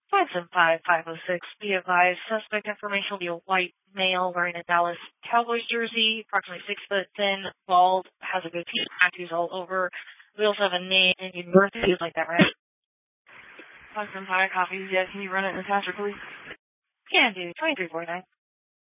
575-506. Be advised, suspect information will be a white male wearing a Dallas Cowboys jersey, approximately 6 foot, thin, bald, has a goatee, tattoos all over. We also have a name and your birthday, like that, right? 575 copies. Yeah, can you run it in the pastor, please? Can do. 2349.